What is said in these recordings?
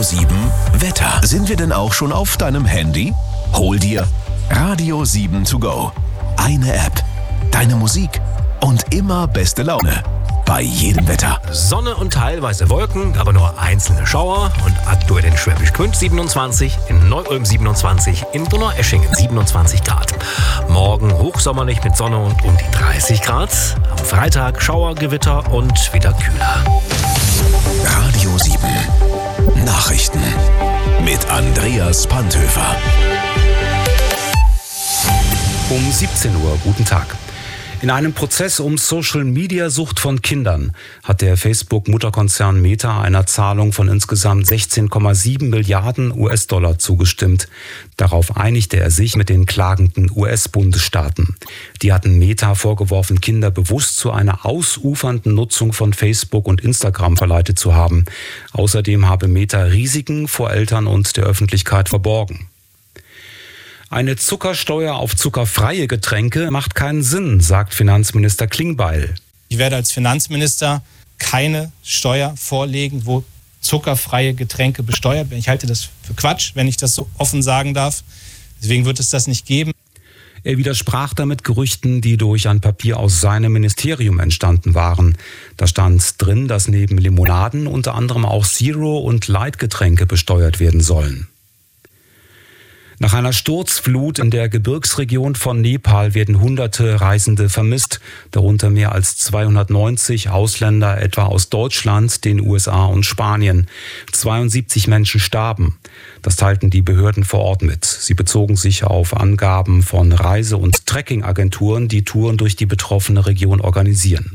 Radio 7 Wetter. Sind wir denn auch schon auf deinem Handy? Hol dir Radio 7 to go. Eine App, deine Musik und immer beste Laune. Bei jedem Wetter. Sonne und teilweise Wolken, aber nur einzelne Schauer. Und aktuell in Schwäbisch Gmünd 27, in Neu-Ulm 27, in Donaueschingen 27 Grad. Morgen hochsommerlich mit Sonne und um die 30 Grad. Am Freitag Schauer, Gewitter und wieder kühler. Radio 7 Nachrichten mit Andreas Panthöfer. Um 17 Uhr, guten Tag. In einem Prozess um Social-Media-Sucht von Kindern hat der Facebook-Mutterkonzern Meta einer Zahlung von insgesamt 16,7 Milliarden US-Dollar zugestimmt. Darauf einigte er sich mit den klagenden US-Bundesstaaten. Die hatten Meta vorgeworfen, Kinder bewusst zu einer ausufernden Nutzung von Facebook und Instagram verleitet zu haben. Außerdem habe Meta Risiken vor Eltern und der Öffentlichkeit verborgen. Eine Zuckersteuer auf zuckerfreie Getränke macht keinen Sinn, sagt Finanzminister Klingbeil. Ich werde als Finanzminister keine Steuer vorlegen, wo zuckerfreie Getränke besteuert werden. Ich halte das für Quatsch, wenn ich das so offen sagen darf. Deswegen wird es das nicht geben. Er widersprach damit Gerüchten, die durch ein Papier aus seinem Ministerium entstanden waren. Da stand drin, dass neben Limonaden unter anderem auch Zero- und Light-Getränke besteuert werden sollen. Nach einer Sturzflut in der Gebirgsregion von Nepal werden Hunderte Reisende vermisst, darunter mehr als 290 Ausländer, etwa aus Deutschland, den USA und Spanien. 72 Menschen starben. Das teilten die Behörden vor Ort mit. Sie bezogen sich auf Angaben von Reise- und Trekkingagenturen, die Touren durch die betroffene Region organisieren.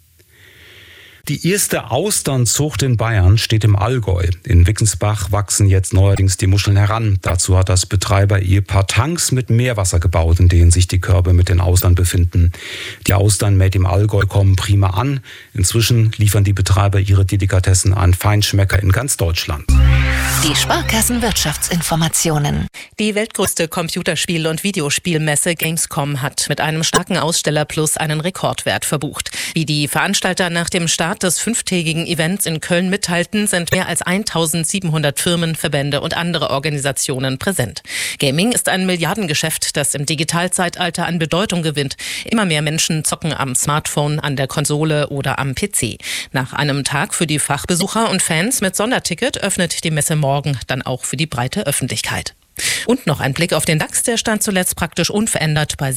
Die erste Austernzucht in Bayern steht im Allgäu. In Wickensbach wachsen jetzt neuerdings die Muscheln heran. Dazu hat das Betreiber-Ehepaar Tanks mit Meerwasser gebaut, in denen sich die Körbe mit den Austern befinden. Die Austern made im Allgäu kommen prima an. Inzwischen liefern die Betreiber ihre Delikatessen an Feinschmecker in ganz Deutschland. Die Sparkassen-Wirtschaftsinformationen. Die weltgrößte Computerspiel- und Videospielmesse Gamescom hat mit einem starken Ausstellerplus einen Rekordwert verbucht. Wie die Veranstalter nach dem Start des 5-tägigen Events in Köln mitteilten, sind mehr als 1700 Firmen, Verbände und andere Organisationen präsent. Gaming ist ein Milliardengeschäft, das im Digitalzeitalter an Bedeutung gewinnt. Immer mehr Menschen zocken am Smartphone, an der Konsole oder am PC. Nach einem Tag für die Fachbesucher und Fans mit Sonderticket öffnet die Messe morgen dann auch für die breite Öffentlichkeit. Und noch ein Blick auf den DAX, der stand zuletzt praktisch unverändert bei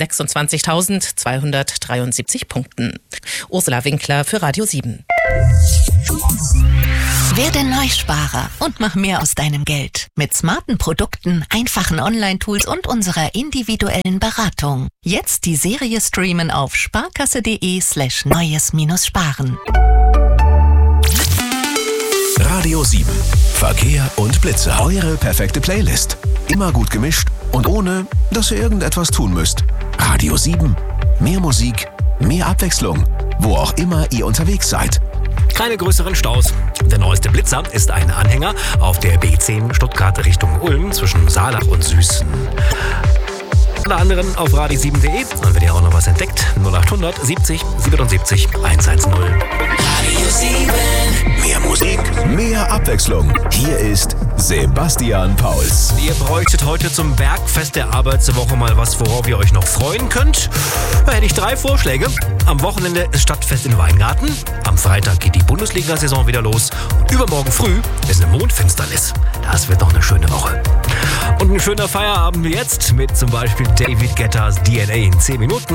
26.273 Punkten. Ursula Winkler für Radio 7. Werde Neusparer und mach mehr aus deinem Geld. Mit smarten Produkten, einfachen Online-Tools und unserer individuellen Beratung. Jetzt die Serie streamen auf sparkasse.de/neues-sparen. Radio 7 Verkehr und Blitze. Eure perfekte Playlist. Immer gut gemischt und ohne, dass ihr irgendetwas tun müsst. Radio 7. Mehr Musik, mehr Abwechslung. Wo auch immer ihr unterwegs seid. Keine größeren Staus. Der neueste Blitzer ist ein Anhänger auf der B10 Stuttgart Richtung Ulm zwischen Saalach und Süßen. Alle anderen auf radio7.de. Und wenn ihr auch noch was entdeckt, 0800 70 77 110. Radio 7. Mehr Musik, mehr Abwechslung. Hier ist Sebastian Pauls. Ihr bräuchtet heute zum Bergfest der Arbeitswoche mal was, worauf ihr euch noch freuen könnt. Da hätte ich 3 Vorschläge. Am Wochenende ist Stadtfest in Weingarten. Am Freitag geht die Bundesliga-Saison wieder los. Und übermorgen früh ist eine Mondfinsternis. Das wird doch eine schöne Woche. Und ein schöner Feierabend wie jetzt mit zum Beispiel David Guettas DNA in 10 Minuten.